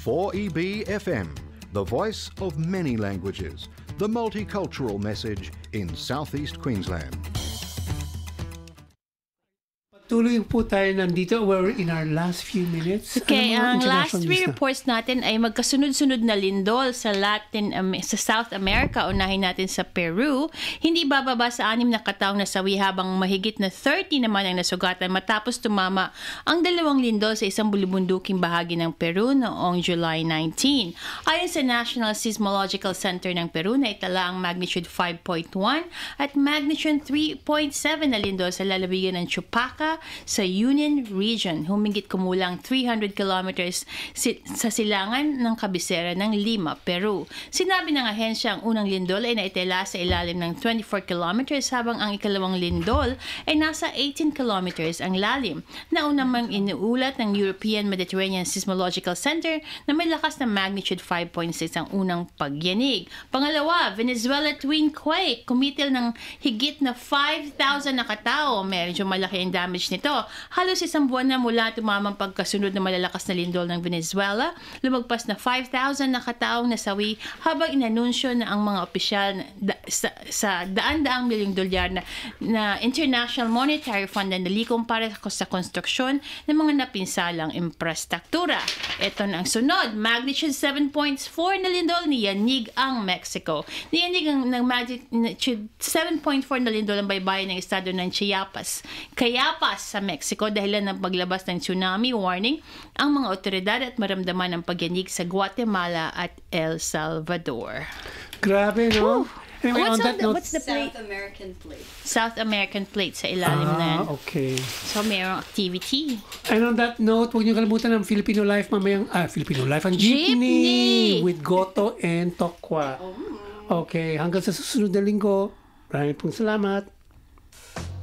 4EB FM, the voice of many languages, the multicultural message in Southeast Queensland. Tuloy po tayo nandito. We're in our last few minutes. Okay, ang last three news na? reports natin ay magkasunod-sunod na lindol sa sa South America. Unahin natin sa Peru. Hindi bababa sa 6 na kataong nasawi habang mahigit na 30 naman ang nasugatan matapos tumama ang 2 lindol sa isang bulubunduking bahagi ng Peru noong July 19. Ayon sa National Seismological Center ng Peru, naitala ang magnitude 5.1 at magnitude 3.7 na lindol sa lalawigan ng Chupaca sa Union Region, humigit kumulang 300 kilometers sa silangan ng kabisera ng Lima, Peru. Sinabi ng ahensya ang unang lindol ay naitala sa ilalim ng 24 kilometers habang ang ikalawang lindol ay nasa 18 kilometers ang lalim. Nauna mang inuulat ng European Mediterranean Seismological Center na may lakas na magnitude 5.6 ang unang pagyanig. Pangalawa, Venezuela twin quake, kumitil ng higit na 5,000 na katao. Medyo malaki ang damage nito. Halos isang buwan na mula tumamang pagkasunod na malalakas na lindol ng Venezuela, lumagpas na 5,000 na kataong nasawi habang inanunsyo na ang mga opisyal sa daan-daang milyong dolyar na International Monetary Fund na nalikom para sa konstruksyon ng mga napinsalang infrastruktura. Ito na ang sunod, magnitude 7.4 na lindol niyanig ang Mexico. Niyanig ng magnitude 7.4 na lindol ang baybayin ng estado ng Chiapas sa Mexico dahilan ng paglabas ng tsunami warning ang mga otoridad at maramdaman ang pagyanig sa Guatemala at El Salvador. Grabe, no? Anyway, what's the plate? South American plate. South American plate sa ilalim na. Okay. So, mayroong activity. And on that note, huwag niyo kalimutan ang Filipino Life mamayang, Filipino Life, ang Jeepney with Goto and Tokwa. Okay, hanggang sa susunod na linggo. Maraming pong salamat.